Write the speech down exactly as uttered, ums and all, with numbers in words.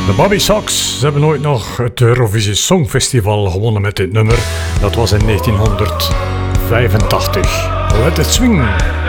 Bobby Sox, ze hebben ooit nog het Eurovisie Songfestival gewonnen met dit nummer. Dat was in negentienhonderdvijfentachtig. Let it swing!